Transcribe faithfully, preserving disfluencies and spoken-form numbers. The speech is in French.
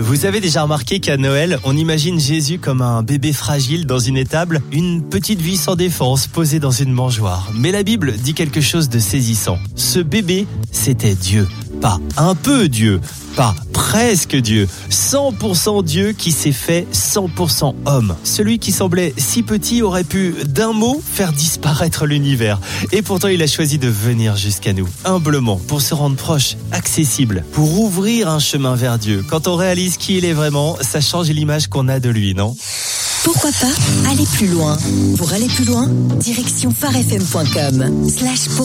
Vous avez déjà remarqué qu'à Noël, on imagine Jésus comme un bébé fragile dans une étable, une petite vie sans défense posée dans une mangeoire. Mais la Bible dit quelque chose de saisissant. Ce bébé, c'était Dieu. Pas un peu Dieu, pas presque Dieu, cent pour cent Dieu qui s'est fait cent pour cent homme. Celui qui semblait si petit aurait pu, d'un mot, faire disparaître l'univers. Et pourtant, il a choisi de venir jusqu'à nous, humblement, pour se rendre proche, accessible, pour ouvrir un chemin vers Dieu. Quand on réalise qui il est vraiment, ça change l'image qu'on a de lui, non ? Pourquoi pas aller plus loin ? Pour aller plus loin, direction phare f m point com slash